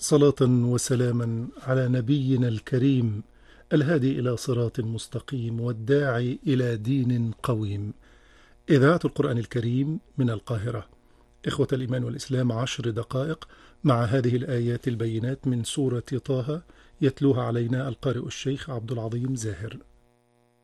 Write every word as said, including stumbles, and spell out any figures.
صلاة وسلاما على نبينا الكريم الهادي إلى صراط مستقيم والداعي إلى دين قويم. إذاعة القرآن الكريم من القاهرة. إخوة الإيمان والإسلام، عشر دقائق مع هذه الآيات البينات من سورة طه، يتلوها علينا القارئ الشيخ عبد العظيم زاهر.